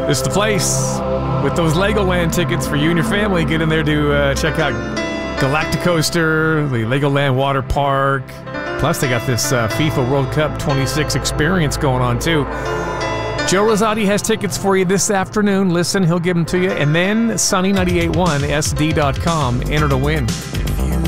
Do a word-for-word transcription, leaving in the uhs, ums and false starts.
This is the place with those Legoland tickets for you and your family. Get in there to uh, check out Galacticoaster, the Legoland Water Park. Plus, they got this uh, FIFA World Cup twenty-six experience going on, too. Joe Rosati has tickets for you this afternoon. Listen, he'll give them to you. And then Sunny ninety-eight point one S D dot com. Enter to win.